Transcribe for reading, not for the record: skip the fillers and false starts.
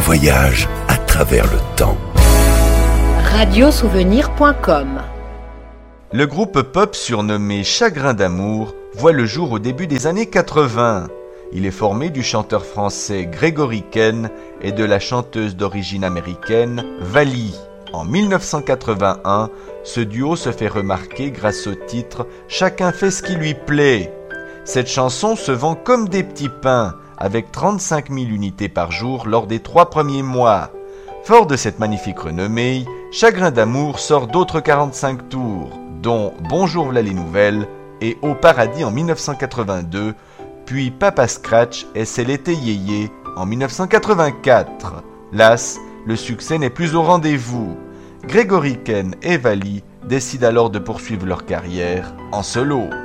voyage à travers le temps. Radiosouvenir.com. Le groupe pop surnommé Chagrin d'amour voit le jour au début des années 80. Il est formé du chanteur français Grégory Ken et de la chanteuse d'origine américaine Vali. En 1981, ce duo se fait remarquer grâce au titre « Chacun fait ce qui lui plaît ». Cette chanson se vend comme des petits pains, avec 35 000 unités par jour lors des 3 premiers mois. Fort de cette magnifique renommée, Chagrin d'amour sort d'autres 45 tours, dont Bonjour v'là les nouvelles et Au paradis en 1982, puis Papa Scratch et C'est l'été yéyé en 1984. Las, le succès n'est plus au rendez-vous. Grégory Ken et Vali décident alors de poursuivre leur carrière en solo.